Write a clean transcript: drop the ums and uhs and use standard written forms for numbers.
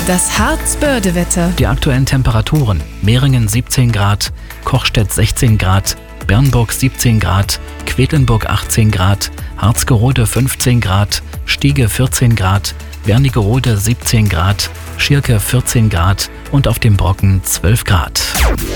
Das Harzbörde-Wetter. Die aktuellen Temperaturen: Mehringen 17 Grad, Kochstedt 16 Grad, Bernburg 17 Grad, Quedlinburg 18 Grad, Harzgerode 15 Grad, Stiege 14 Grad, Wernigerode 17 Grad, Schirke 14 Grad und auf dem Brocken 12 Grad.